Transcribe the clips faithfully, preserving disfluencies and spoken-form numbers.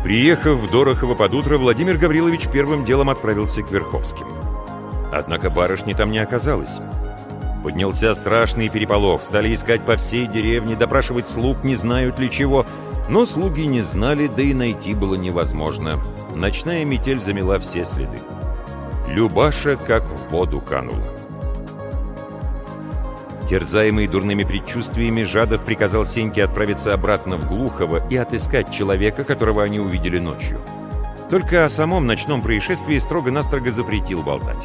Приехав в Дорохово под утро, Владимир Гаврилович первым делом отправился к Верховским. Однако барышни там не оказалось. Поднялся страшный переполох, стали искать по всей деревне, допрашивать слуг, не знают ли чего. Но слуги не знали, да и найти было невозможно. Ночная метель замела все следы. Любаша как в воду канула. Терзаемый дурными предчувствиями, Жадов приказал Сеньке отправиться обратно в Глухово и отыскать человека, которого они увидели ночью. Только о самом ночном происшествии строго-настрого запретил болтать.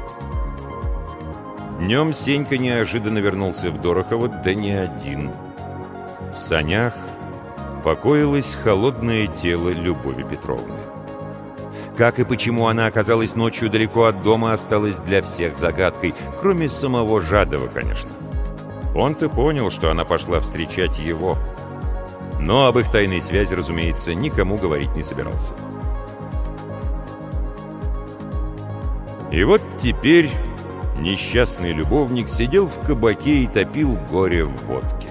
Днем Сенька неожиданно вернулся в Дорохово, да не один. В санях покоилось холодное тело Любови Петровны. Как и почему она оказалась ночью далеко от дома, осталось для всех загадкой, кроме самого Жадова, конечно. Он-то понял, что она пошла встречать его. Но об их тайной связи, разумеется, никому говорить не собирался. И вот теперь несчастный любовник сидел в кабаке и топил горе в водке.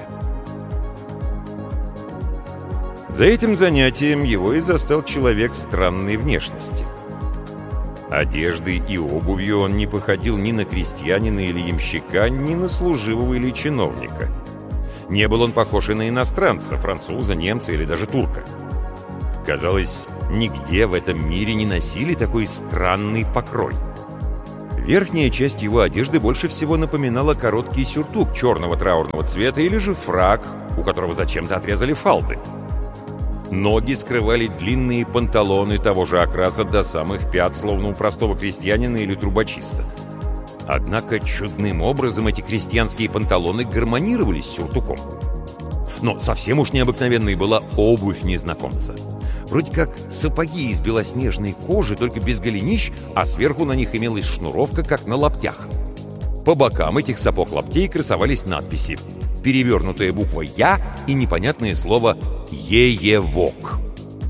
За этим занятием его и застал человек странной внешности. Одеждой и обувью он не походил ни на крестьянина или ямщика, ни на служивого или чиновника. Не был он похож и на иностранца, француза, немца или даже турка. Казалось, нигде в этом мире не носили такой странный покрой. Верхняя часть его одежды больше всего напоминала короткий сюртук черного траурного цвета или же фрак, у которого зачем-то отрезали фалды. Ноги скрывали длинные панталоны того же окраса до самых пят, словно у простого крестьянина или трубочиста. Однако чудным образом эти крестьянские панталоны гармонировали с сюртуком. Но совсем уж необыкновенной была обувь незнакомца. Вроде как сапоги из белоснежной кожи, только без голенищ, а сверху на них имелась шнуровка, как на лаптях. По бокам этих сапог-лаптей красовались надписи: перевернутая буква «Я» и непонятное слово «Еевок».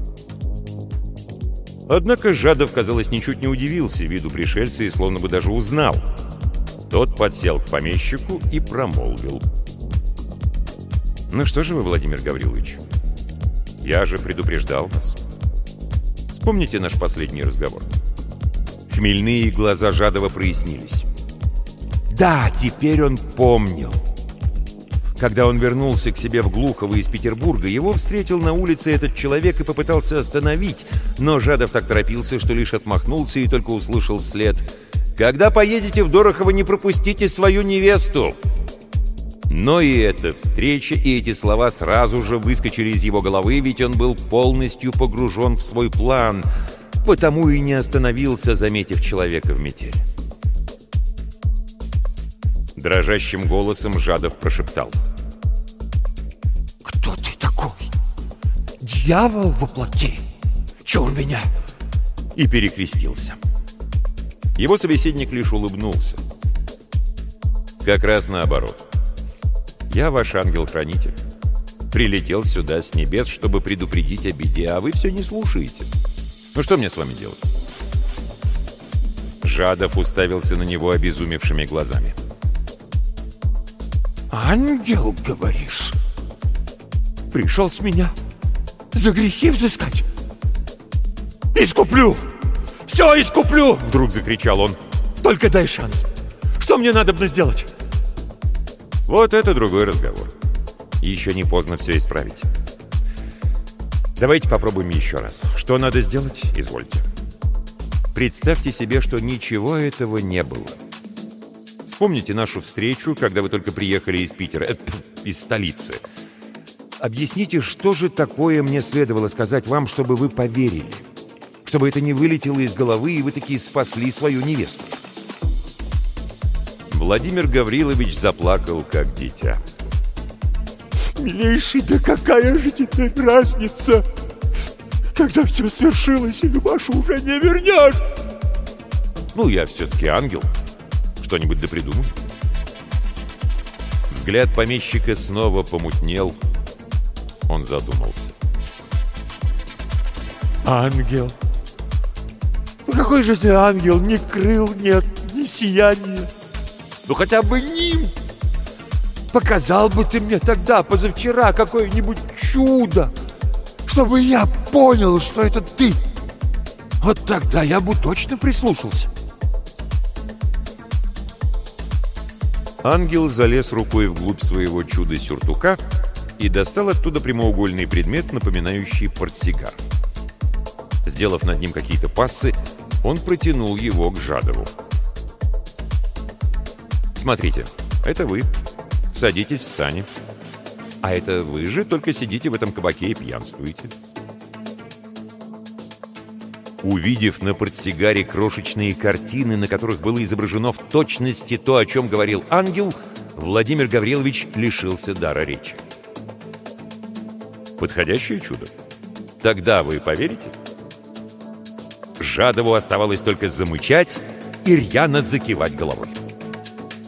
Однако Жадов, казалось, ничуть не удивился виду пришельца и словно бы даже узнал. Тот подсел к помещику и промолвил: «Ну что же вы, Владимир Гаврилович, я же предупреждал вас. Вспомните наш последний разговор». Хмельные глаза Жадова прояснились. Да, теперь он помнил. Когда он вернулся к себе в Глухово из Петербурга, его встретил на улице этот человек и попытался остановить, но Жадов так торопился, что лишь отмахнулся и только услышал вслед: «Когда поедете в Дорохово, не пропустите свою невесту!» Но и эта встреча, и эти слова сразу же выскочили из его головы, ведь он был полностью погружен в свой план, потому и не остановился, заметив человека в метели. Дрожащим голосом Жадов прошептал: «Кто ты такой? Дьявол во плоти? Чур меня!» И перекрестился. Его собеседник лишь улыбнулся. «Как раз наоборот. Я ваш ангел-хранитель. Прилетел сюда с небес, чтобы предупредить о беде, а вы все не слушаете. Ну что мне с вами делать?» Жадов уставился на него обезумевшими глазами. «Ангел, говоришь? Пришел с меня за грехи взыскать? Искуплю! Все искуплю!» Вдруг закричал он. «Только дай шанс. Что мне надобно сделать?» Вот это другой разговор. Еще не поздно все исправить. Давайте попробуем еще раз. Что надо сделать? Извольте. Представьте себе, что ничего этого не было. Вспомните нашу встречу, когда вы только приехали из Питера, э, из столицы. Объясните, что же такое мне следовало сказать вам, чтобы вы поверили? Чтобы это не вылетело из головы, и вы таки спасли свою невесту. Владимир Гаврилович заплакал, как дитя. «Милейший, да какая же теперь разница? Когда все свершилось, и Любашу уже не вернешь!» «Ну, я все-таки ангел. Что-нибудь да придумаю». Взгляд помещика снова помутнел. Он задумался. «Ангел? Ну какой же ты ангел? Ни крыл нет, ни сияния. Ну хотя бы ним. Показал бы ты мне тогда, позавчера, какое-нибудь чудо, чтобы я понял, что это ты. Вот тогда я бы точно прислушался. Ангел залез рукой вглубь своего чуда-сюртука и достал оттуда прямоугольный предмет, напоминающий портсигар. Сделав над ним какие-то пассы, он протянул его к Жадову. «Смотрите, это вы. Садитесь в сани. А это вы же только сидите в этом кабаке и пьянствуете». Увидев на портсигаре крошечные картины, на которых было изображено в точности то, о чем говорил ангел, Владимир Гаврилович лишился дара речи. Подходящее чудо? Тогда вы поверите? Жадову оставалось только замычать и рьяно закивать головой.